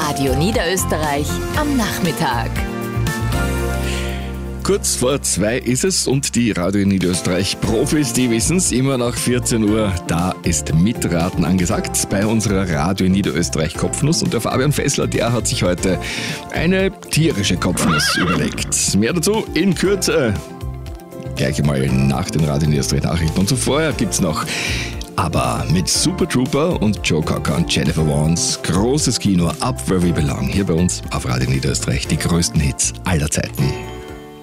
Radio Niederösterreich am Nachmittag. Kurz vor 2 ist es und die Radio Niederösterreich Profis, die wissen es, immer nach 14 Uhr, da ist Mitraten angesagt bei unserer Radio Niederösterreich Kopfnuss. Und der Fabian Fessler, der hat sich heute eine tierische Kopfnuss überlegt. Mehr dazu in Kürze. Gleich mal nach den Radio Niederösterreich Nachrichten. Und zuvor gibt's noch aber mit Super Trooper und Joe Cocker und Jennifer Warnes großes Kino Up Where We Belong. Hier bei uns auf Radio Niederösterreich die größten Hits aller Zeiten.